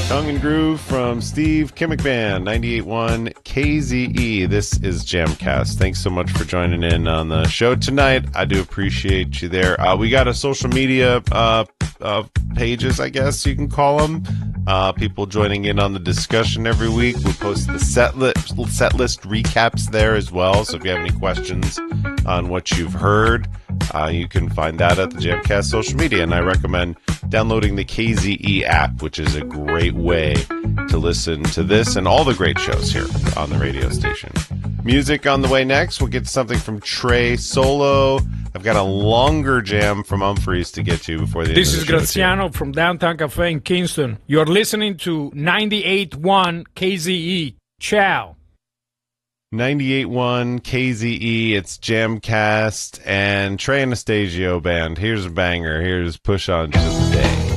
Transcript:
Tongue and Groove from Steve Kimmick Band, 98.1 KZE. This is Jamcast. Thanks so much for joining in on the show tonight. I do appreciate you there. We got a social media pages, I guess you can call them. People joining in on the discussion every week. We post the set list recaps there as well. So if you have any questions on what you've heard, you can find that at the Jamcast social media. And I recommend downloading the KZE app, which is a great way to listen to this and all the great shows here on the radio station. Music on the way next. We'll get something from Trey Solo. I've got a longer jam from Humphreys to get to before the end of the show. This is Graziano from Downtown Cafe in Kingston. You're listening to 98.1 KZE. Ciao. 98.1 KZE, it's Jamcast and Trey Anastasio Band. Here's a banger. Here's Push On Today.